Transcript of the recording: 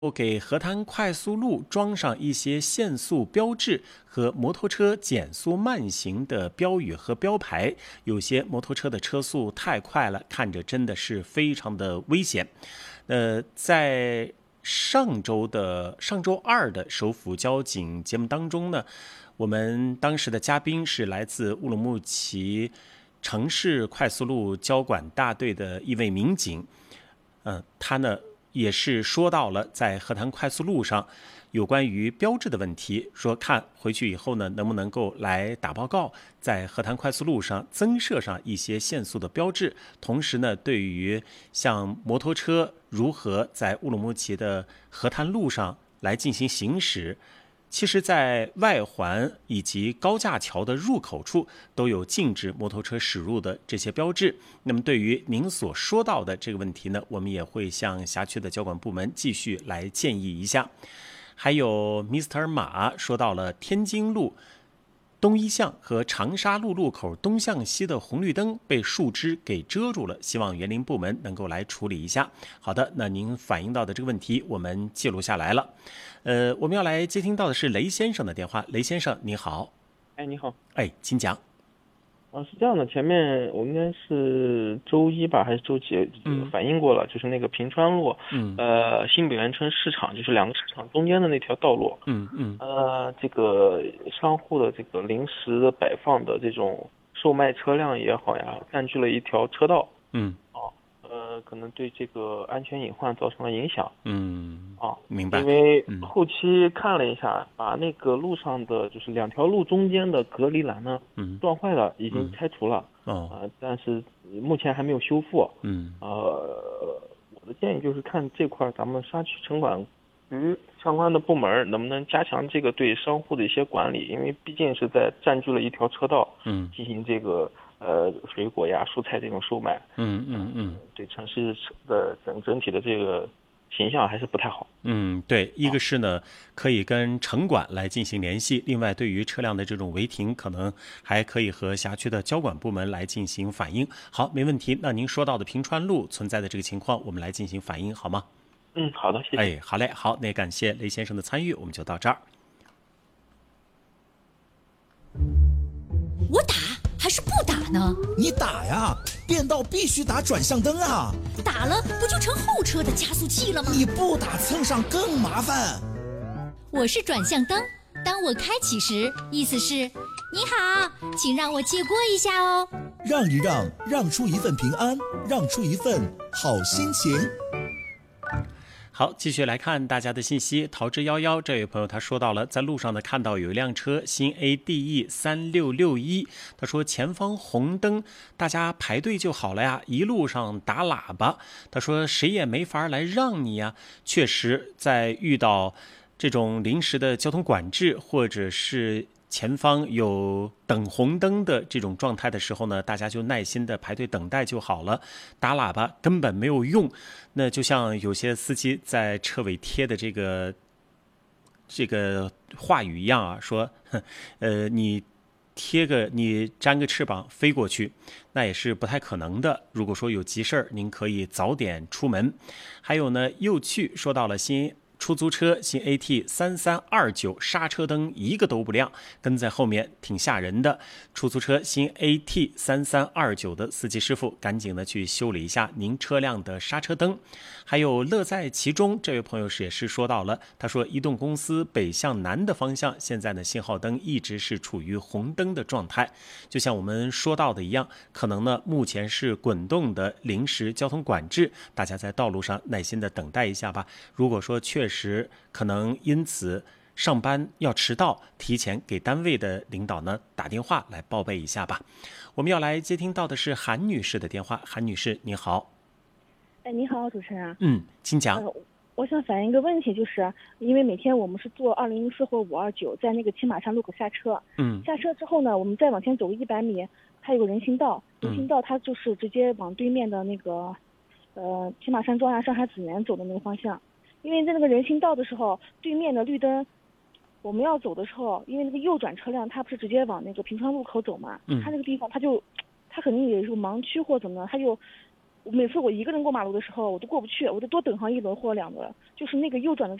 给河滩快速路装上一些限速标志和摩托车减速慢行的标语和标牌，有些摩托车的车速太快了，看着真的是非常的危险。在上周二的首府交警节目当中呢，我们当时的嘉宾是来自乌鲁木齐城市快速路交管大队的一位民警，他呢也是说到了在河滩快速路上有关于标志的问题，说看回去以后呢，能不能够来打报告，在河滩快速路上增设上一些限速的标志。同时呢，对于像摩托车如何在乌鲁木齐的河滩路上来进行行驶，其实在外环以及高架桥的入口处都有禁止摩托车驶入的这些标志。那么对于您所说到的这个问题呢，我们也会向辖区的交管部门继续来建议一下。还有 Mr. 马说到了天津路东一巷和长沙路路口东向西的红绿灯被树枝给遮住了，希望园林部门能够来处理一下。好的，那您反映到的这个问题我们记录下来了。我们要来接听到的是雷先生的电话。雷先生你好。 你好。 请讲。 是这样的，前面我应该是周一吧还是周几反映过了，就是那个平川路新北园城市场，就是两个市场中间的那条道路，这个商户的这个临时的摆放的这种售卖车辆也好呀，占据了一条车道，可能对这个安全隐患造成了影响。 明白。 因为后期看了一下，把那个路上的就是两条路中间的隔离栏呢，撞坏了，已经拆除了。但是目前还没有修复。我的建议就是看这块咱们辖区城管局相关的部门能不能加强这个对商户的一些管理，因为毕竟是在占据了一条车道，进行这个水果呀、蔬菜这种售卖，对城市的整体的这个形象还是不太好。 对，一个是呢，可以跟城管来进行联系，另外对于车辆的这种违停，可能还可以和辖区的交管部门来进行反映。好，没问题。那您说到的平川路存在的这个情况，我们来进行反映好吗？ 好的，谢谢。 好嘞，好，那感谢雷先生的参与，我们就到这儿。 我打还是不打呢？ 你打呀，变道必须打转向灯啊！ 打了不就成后车的加速器了吗？ 你不打蹭上更麻烦。 我是转向灯，当我开启时，意思是你好，请让我借过一下哦。 让一让，让出一份平安，让出一份好心情。 好，继续来看大家的信息。陶之11这位朋友他说到了，在路上呢看到有一辆车新 ADE 3661，他说前方红灯，大家排队就好了呀，一路上打喇叭，他说谁也没法来让你呀。确实，在遇到这种临时的交通管制或者是前方有等红灯的这种状态的时候呢，大家就耐心的排队等待就好了，打喇叭根本没有用。那就像有些司机在车尾贴的这个话语一样啊，说你粘个翅膀飞过去，那也是不太可能的。如果说有急事儿，您可以早点出门。还有呢，又去说到了新出租车新 AT3329，刹车灯一个都不亮，跟在后面挺吓人的。出租车新 AT3329的司机师傅赶紧的去修理一下您车辆的刹车灯。还有乐在其中这位朋友也是说到了，他说移动公司北向南的方向现在呢信号灯一直是处于红灯的状态，就像我们说到的一样，可能呢目前是滚动的临时交通管制，大家在道路上耐心的等待一下吧。如果说确实可能因此上班要迟到，提前给单位的领导呢打电话来报备一下吧。我们要来接听到的是韩女士的电话。韩女士你好。 你好，主持人。 请讲。 我想反映一个问题，就是因为每天我们是坐204或529在那个青马山路口下车，下车之后呢，我们再往前走100米，它有个人行道，它就是直接往对面的那个青马山庄呀、上海紫园走的那个方向。因为在那个人行道的时候，对面的绿灯，我们要走的时候，因为那个右转车辆它不是直接往那个平川路口走嘛，它那个地方它可能也是盲区或怎么的，它就每次我一个人过马路的时候，我都过不去，我得多等上1轮或者2轮，就是那个右转的